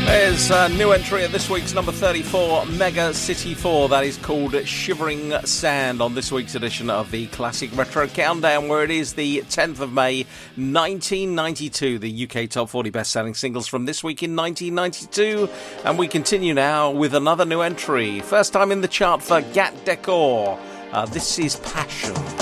There's a new entry at this week's number 34, Mega City 4. That is called Shivering Sand on this week's edition of the Classic Retro Countdown, where it is the 10th of May, 1992, the UK Top 40 best-selling singles from this week in 1992. And we continue now with another new entry. First time in the chart for Gat Decor. This is Passion.